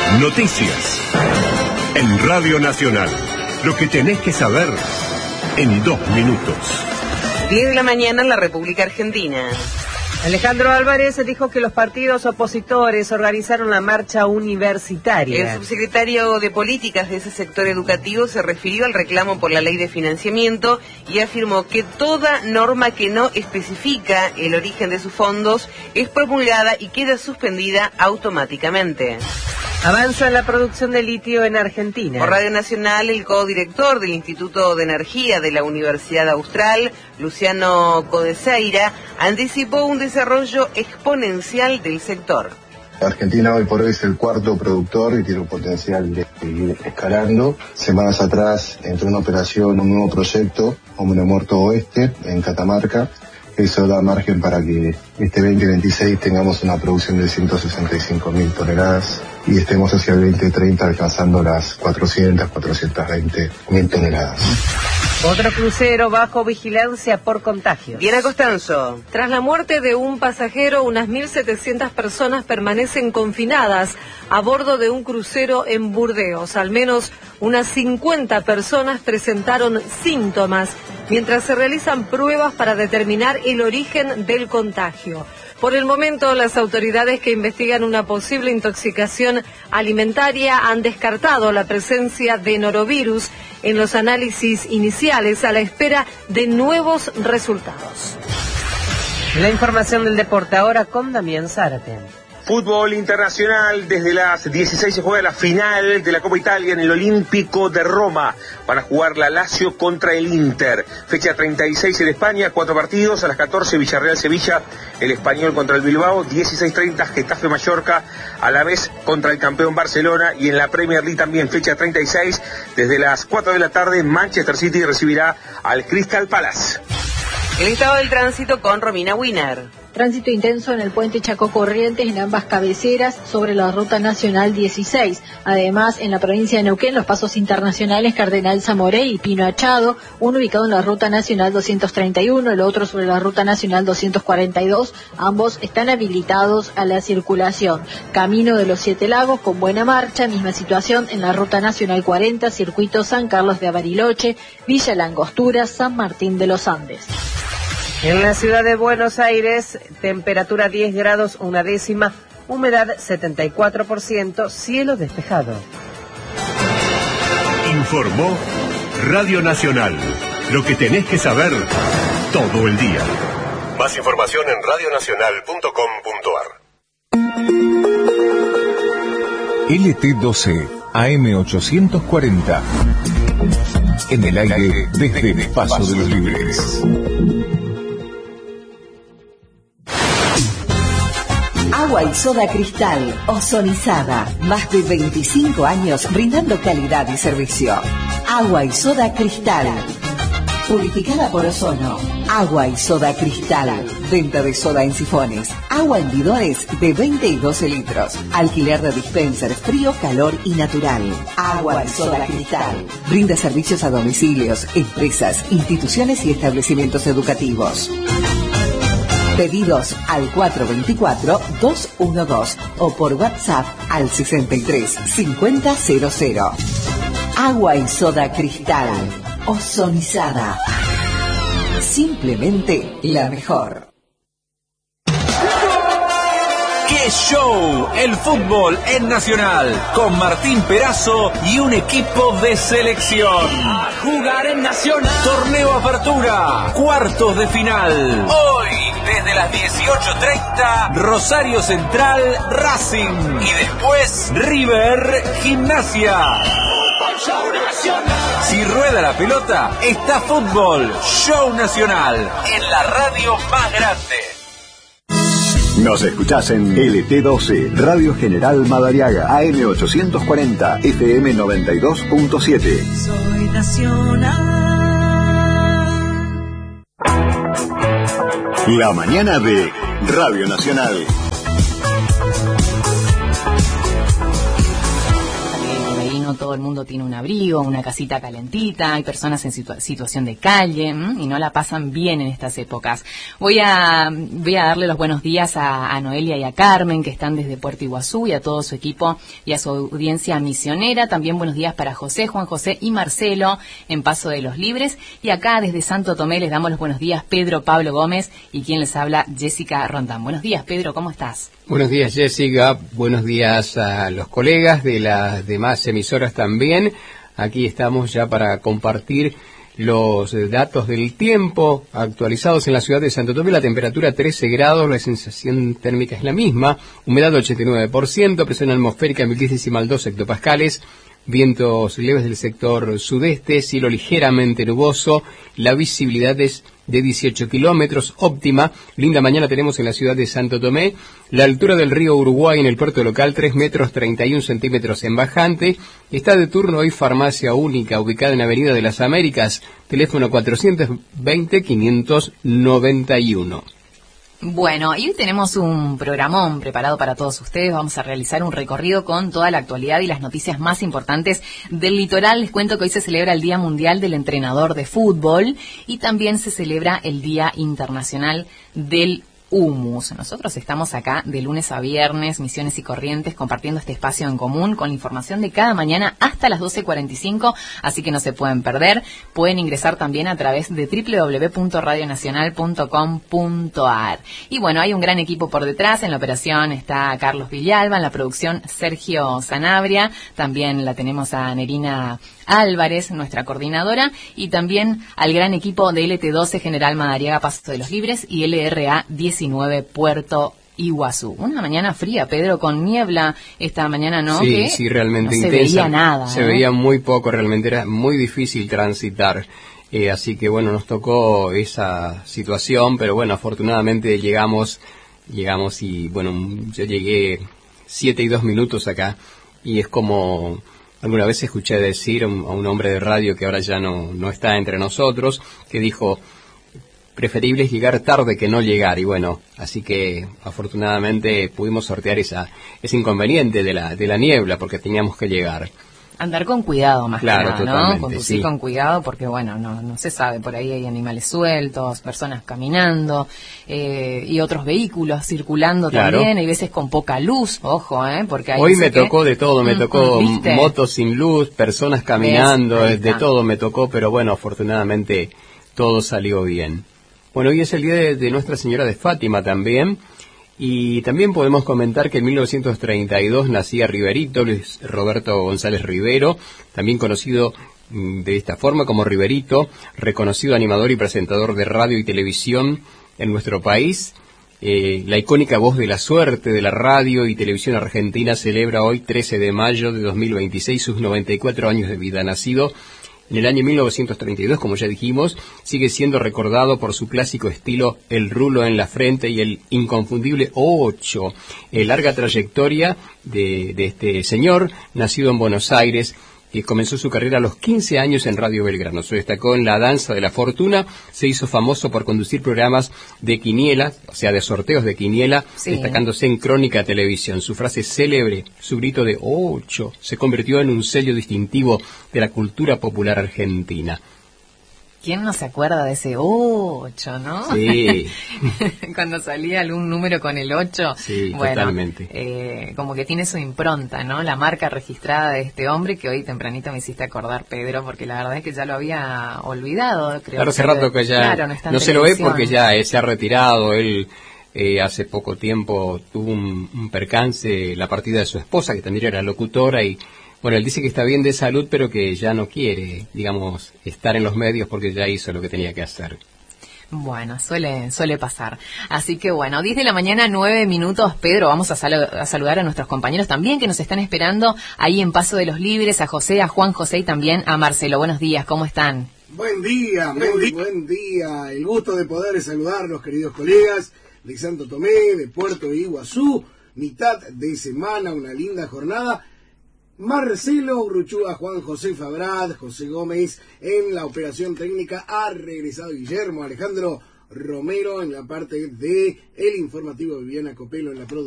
Noticias en Radio Nacional. Lo que tenés que saber en 2 minutos. 10 de la mañana en la República Argentina. Alejandro Álvarez dijo que los partidos opositores organizaron la marcha universitaria. El subsecretario de Políticas de ese sector educativo se refirió al reclamo por la ley de financiamiento y afirmó que toda norma que no especifica el origen de sus fondos es promulgada y queda suspendida automáticamente. Avanza la producción de litio en Argentina. Por Radio Nacional, el codirector del Instituto de Energía de la Universidad Austral, Luciano Codeseira, anticipó un desarrollo exponencial del sector. Argentina hoy por hoy es el 4º productor y tiene un potencial de seguir escalando. Semanas atrás entró en operación un nuevo proyecto, Hombre Muerto Oeste, en Catamarca. Eso da margen para que este 2026 tengamos una producción de 165.000 toneladas y estemos hacia el 2030 alcanzando las 420.000 toneladas. Otro crucero bajo vigilancia por contagios. Diana Costanzo. Tras la muerte de un pasajero, unas 1.700 personas permanecen confinadas a bordo de un crucero en Burdeos. Al menos unas 50 personas presentaron síntomas mientras se realizan pruebas para determinar el origen del contagio. Por el momento, las autoridades que investigan una posible intoxicación alimentaria han descartado la presencia de norovirus en los análisis iniciales a la espera de nuevos resultados. La información del deporte ahora con Damián Zárate. Fútbol internacional, desde las 16 se juega la final de la Copa Italia en el Olímpico de Roma para jugar la Lazio contra el Inter. Fecha 36 en España, 4 partidos, a las 14 Villarreal-Sevilla, el Español contra el Bilbao, 16:30 Getafe-Mallorca, a la vez contra el campeón Barcelona, y en la Premier League también fecha 36, desde las 4 de la tarde Manchester City recibirá al Crystal Palace. El estado del tránsito con Romina Wiener. Tránsito intenso en el puente Chacó Corrientes en ambas cabeceras sobre la ruta nacional 16. Además, en la provincia de Neuquén, los pasos internacionales Cardenal Zamoré y Pino Achado, uno ubicado en la ruta nacional 231, el otro sobre la ruta nacional 242, ambos están habilitados a la circulación. Camino de los Siete Lagos con buena marcha, misma situación en la ruta nacional 40, circuito San Carlos de Bariloche, Villa La Angostura, San Martín de los Andes. En la ciudad de Buenos Aires, temperatura 10 grados 1/10, humedad 74%, cielo despejado. Informó Radio Nacional. Lo que tenés que saber todo el día. Más información en radionacional.com.ar. LT12 AM840. En el aire desde el Paso de los Libres. Agua y soda Cristal, ozonizada. Más de 25 años brindando calidad y servicio. Agua y soda Cristal. Purificada por ozono. Agua y soda Cristal. Venta de soda en sifones. Agua en bidones de 20 y 12 litros. Alquiler de dispenser frío, calor y natural. Agua y soda Cristal. Brinda servicios a domicilios, empresas, instituciones y establecimientos educativos. Pedidos al 424-212 o por WhatsApp al 63-5000. Agua y soda Cristal. Ozonizada. Simplemente la mejor. ¡Qué show! El fútbol en Nacional, con Martín Perazo y un equipo de selección. A jugar en Nacional. Torneo Apertura, cuartos de final. Hoy, desde las 18:30, Rosario Central, Racing. Y después, River, Gimnasia. Show Nacional. Si rueda la pelota, está fútbol. Show Nacional, en la radio más grande. Nos escuchás en LT12, Radio General Madariaga, AM840, FM 92.7. Soy Nacional. La mañana de Radio Nacional. Ahí no todo el mundo tiene un abrigo, una casita calentita, hay personas en situación de calle y no la pasan bien en estas épocas. Voy a darle los buenos días a Noelia y a Carmen, que están desde Puerto Iguazú, y a todo su equipo y a su audiencia misionera. También buenos días para José, Juan José y Marcelo en Paso de los Libres. Y acá desde Santo Tomé les damos los buenos días Pedro Pablo Gómez y quien les habla Jessica Rondán. Buenos días, Pedro, ¿cómo estás? Buenos días, Jessica. Buenos días a los colegas de las demás emisoras también. Aquí estamos ya para compartir los datos del tiempo actualizados en la ciudad de Santo Tomé. La temperatura 13 grados, la sensación térmica es la misma, humedad 89%, presión atmosférica 1012 hectopascales, vientos leves del sector sudeste, cielo ligeramente nuboso, la visibilidad es de 18 kilómetros, óptima. Linda mañana tenemos en la ciudad de Santo Tomé. La altura del río Uruguay en el puerto local, 3 metros 31 centímetros en bajante. Está de turno hoy Farmacia Única, ubicada en Avenida de las Américas, teléfono 420-591. Bueno, y hoy tenemos un programón preparado para todos ustedes. Vamos a realizar un recorrido con toda la actualidad y las noticias más importantes del litoral. Les cuento que hoy se celebra el Día Mundial del Entrenador de Fútbol y también se celebra el Día Internacional del Humus. Nosotros estamos acá de lunes a viernes, Misiones y Corrientes, compartiendo este espacio en común con la información de cada mañana hasta las 12:45, así que no se pueden perder. Pueden ingresar también a través de www.radionacional.com.ar. Y bueno, hay un gran equipo por detrás. En la operación está Carlos Villalba, en la producción Sergio Sanabria, también la tenemos a Nerina Álvarez, nuestra coordinadora, y también al gran equipo de LT12 General Madariaga Paso de los Libres y LRA 19 Puerto Iguazú. Una mañana fría, Pedro, con niebla esta mañana, ¿no? Sí, sí, realmente no intensa. Se veía nada. Se veía muy poco, realmente era muy difícil transitar. Así que bueno, nos tocó esa situación, pero bueno, afortunadamente llegamos y bueno, yo llegué 7:02 acá y es como... Alguna vez escuché decir a un hombre de radio que ahora ya no está entre nosotros, que dijo, preferible es llegar tarde que no llegar. Y bueno, así que afortunadamente pudimos sortear ese inconveniente de la niebla, porque teníamos que llegar. Andar con cuidado más claro, que nada, ¿no? sí. Conducir con cuidado porque, bueno, no se sabe, por ahí hay animales sueltos, personas caminando y otros vehículos circulando también, hay veces con poca luz, ojo, porque hay hoy me tocó de todo, me tocó motos sin luz, personas caminando, de todo me tocó, pero bueno, afortunadamente todo salió bien. Bueno, hoy es el día de Nuestra Señora de Fátima también. Y también podemos comentar que en 1932 nacía Riverito, Luis Roberto González Rivero, también conocido de esta forma como Riverito, reconocido animador y presentador de radio y televisión en nuestro país. La icónica voz de la suerte de la radio y televisión argentina celebra hoy, 13 de mayo de 2026, sus 94 años de vida. Nacido en el año 1932, como ya dijimos, sigue siendo recordado por su clásico estilo, el rulo en la frente y el inconfundible 8. Larga trayectoria de este señor, nacido en Buenos Aires, que comenzó su carrera a los 15 años en Radio Belgrano. Se destacó en la danza de la fortuna, se hizo famoso por conducir programas de quiniela, o sea, de sorteos de quiniela, destacándose en Crónica Televisión. Su frase célebre, su grito de 8, se convirtió en un sello distintivo de la cultura popular argentina. ¿Quién no se acuerda de ese 8, no? Sí. Cuando salía algún número con el 8. Sí, bueno, totalmente. Como que tiene su impronta, ¿no? La marca registrada de este hombre que hoy tempranito me hiciste acordar, Pedro, porque la verdad es que ya lo había olvidado. Creo claro, hace rato que ya no se lo ve porque ya se ha retirado. Él hace poco tiempo tuvo un percance, la partida de su esposa, que también era locutora, y bueno, él dice que está bien de salud, pero que ya no quiere, digamos, estar en los medios porque ya hizo lo que tenía que hacer. Bueno, suele pasar. Así que bueno, 10 de la mañana, 9 minutos, Pedro, vamos a saludar a nuestros compañeros también que nos están esperando ahí en Paso de los Libres, a José, a Juan José y también a Marcelo. Buenos días, ¿cómo están? Buen día, buen día. El gusto de poder saludar a los queridos colegas de Santo Tomé, de Puerto Iguazú, mitad de semana, una linda jornada. Marcelo Urruchúa, Juan José Fabrad, José Gómez en la operación técnica, ha regresado Guillermo Alejandro Romero en la parte de el informativo, Viviana Copelo en la producción.